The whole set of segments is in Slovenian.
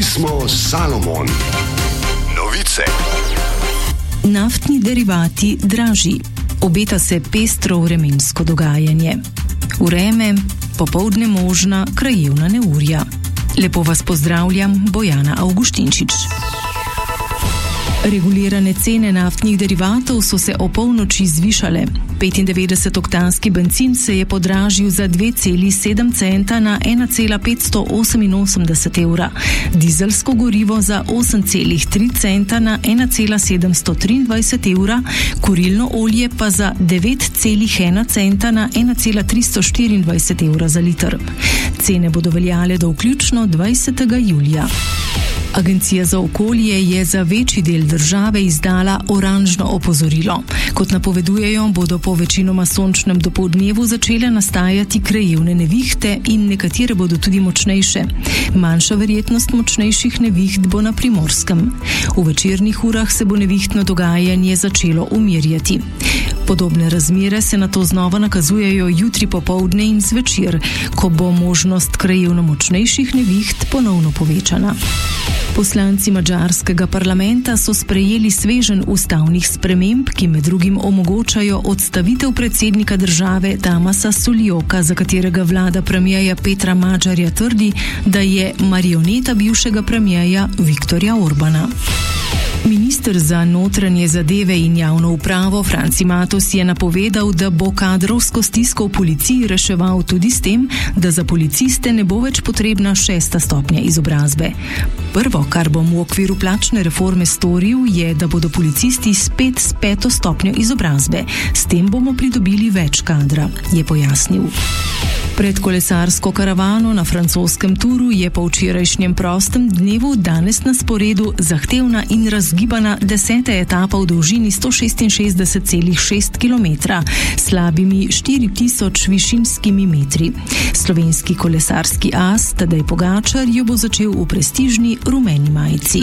smo Salomon. Novice. Naftni derivati dražji. Obeta se pestro vremensko dogajanje. Vreme, popoldne možna krajevna neurja. Lepo vas pozdravljam, Bojana Avguštinčič. Regulirane cene naftnih derivatov so se opolnoči zvišale. 95-oktanski bencin se je podražil za 2,7 centa na 1,588 evra, dizelsko gorivo za 8,3 centa na 1,723 evra, kurilno olje pa za 9,1 centa na 1,324 evra za liter. Cene bodo veljale do vključno 20. julija. Agencija za okolje je za večji del države izdala oranžno opozorilo. Kot napovedujejo, bodo po večinoma sončnem dopoldnevu začele nastajati krajevne nevihte in nekatere bodo tudi močnejše. Manjša verjetnost močnejših neviht bo na Primorskem. V večernih urah se bo nevihtno dogajanje začelo umirjati. Podobne razmere se nato znova nakazujejo jutri popoldne in zvečer, ko bo možnost krajevno močnejših neviht ponovno povečana. Poslanci madžarskega parlamenta so sprejeli sveženj ustavnih sprememb, ki med drugim omogočajo odstavitev predsednika države Tamasa Suljoka, za katerega vlada premierja Petra Madžarja trdi, da je marioneta bivšega premierja Viktorja Orbana. Minister za notranje zadeve in javno upravo Franci Matos je napovedal, da bo kadrovsko stisko v policiji reševal tudi s tem, da za policiste ne bo več potrebna 6. stopnja izobrazbe. Prvo, kar bom v okviru plačne reforme storil, je, da bodo policisti spet s 5. stopnjo izobrazbe. S tem bomo pridobili več kadra, je pojasnil. Pred kolesarsko karavano na francoskem Turu je po včerajšnjem prostem dnevu danes na sporedu zahtevna in razgibana 10. etapa v dolžini 166,6 km, slabimi 4000 višinskimi metri. Slovenski kolesarski as Tadej Pogačar jo bo začel v prestižni rumeni majici.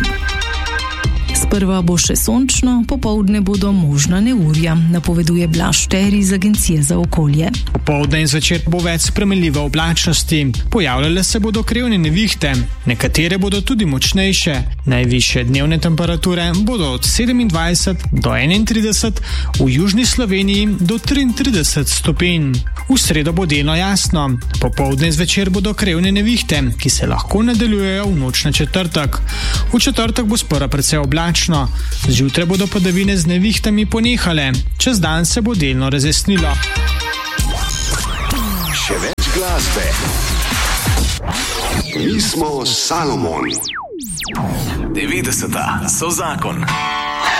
Sprva bo še sončno, popoldne bodo možna neurja, napoveduje Blaž Teri iz Agencije za okolje. Popoldne in zvečer bo več spremenljive oblačnosti. Pojavljale se bodo krajevne nevihte, nekatere bodo tudi močnejše. Najvišje dnevne temperature bodo od 27 do 31, v južni Sloveniji do 33 stopinj. V sredo bo delno jasno. Popoldne in zvečer bodo krajevne nevihte, ki se lahko nadaljujejo v noč na četrtek. V četrtek bo sprva precej oblačno. Zjutraj bodo padavine z nevihtami ponehale. Čez dan se bo delno razjasnilo. Še več glasbe. Mi smo Salomon. 90 so zakon.